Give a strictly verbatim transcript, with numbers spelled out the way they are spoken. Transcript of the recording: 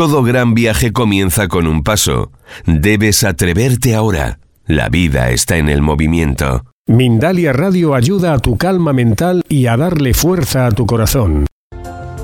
Todo gran viaje comienza con un paso. Debes atreverte ahora. La vida está en el movimiento. Mindalia Radio ayuda a tu calma mental y a darle fuerza a tu corazón.